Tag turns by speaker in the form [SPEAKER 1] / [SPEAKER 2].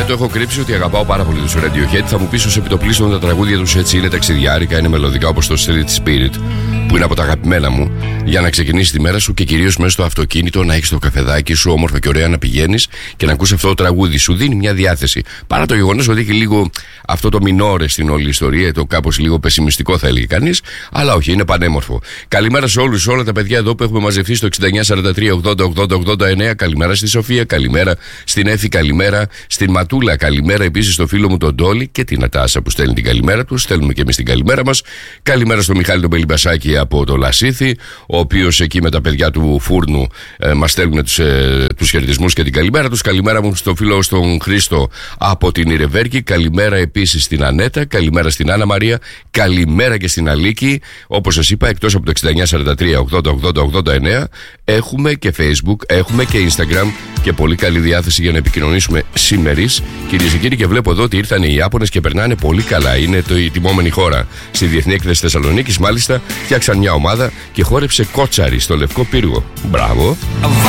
[SPEAKER 1] το έχω κρύψει ότι αγαπάω πάρα πολύ τους Radiohead. Θα μου πεις ως επιτοπλίστων τα τραγούδια τους έτσι είναι ταξιδιάρικα, είναι μελωδικά όπως το Street Spirit, που είναι από τα αγαπημένα μου, για να ξεκινήσει τη μέρα σου και κυρίως μέσα στο αυτοκίνητο να έχεις το καφεδάκι σου, όμορφα και ωραία να πηγαίνεις και να ακούς αυτό το τραγούδι. Σου δίνει μια διάθεση. Παρά το γεγονός ότι έχει λίγο αυτό το μινόρε στην όλη ιστορία, το κάπως λίγο πεσημιστικό θα έλεγε κανείς, αλλά όχι, είναι πανέμορφο. Καλημέρα σε όλους, όλα τα παιδιά εδώ που έχουμε μαζευτεί στο 6943808089. Καλημέρα στη Σοφία, καλημέρα στην Έφη, καλημέρα στην Ματούλα, καλημέρα επίσης στο φίλο μου τον Ντόλι και την Ατάσα που στέλνει την καλημέρα του. Στέλνουμε και εμείς την καλημέρα μας. Καλημέρα στο Μιχάλη τον Πελιμπασάκη από το Λασίθι, ο οποίος εκεί με τα παιδιά του φούρνου μας στέλνουν τους χαιρετισμούς και την καλημέρα τους. Καλημέρα μου στο φίλο στον Χρήστο από την Ιρεβέρκη. Καλημέρα επίσης στην Ανέτα. Καλημέρα στην Άννα Μαρία. Καλημέρα και στην Αλίκη. Όπως σας είπα, εκτός από το 6943808089, έχουμε και Facebook, έχουμε και Instagram και πολύ καλή διάθεση για να επικοινωνήσουμε σήμερις. Κυρίες και κύριοι, και βλέπω εδώ ότι ήρθαν οι Ιάπωνες και περνάνε πολύ καλά. Είναι η τιμόμενη χώρα στη Διεθνή Έκθεση Θεσσαλονίκης. Μάλιστα, φτιάξαν μια ομάδα και χόρεψε κότσαρι στο Λευκό Πύργο. Μπράβο.